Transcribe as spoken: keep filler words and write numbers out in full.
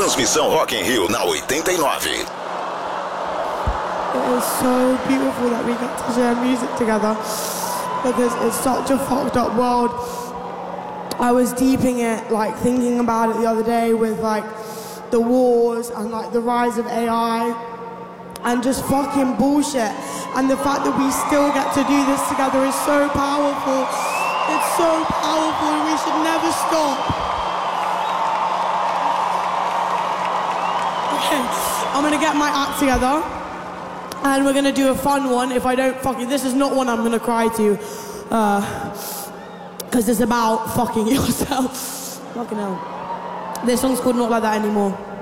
Transmissão Rock in Rio na oitenta e nove. It is so beautiful that we get to share music together because it's such a fucked up world. I was deeping it, like thinking about it the other day with like the wars and like the rise of A I and just fucking bullshit. And the fact that we still get to do this together is so powerful. It's so powerful and we should never stop. Okay, I'm gonna get my act together and we're gonna do a fun one. If I don't fucking, this is not one I'm gonna cry to. Uh, Cause it's about fucking yourself. Fucking hell. This song's called Not Like That Anymore.